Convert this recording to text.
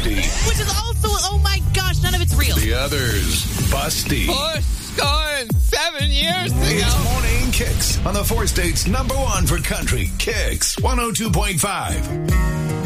Toasty. Which is also, oh my gosh, none of it's real. The other's Busty. Going 7 years ago. It's Morning Kicks on the 4 States #1 for country, Kicks 102.5.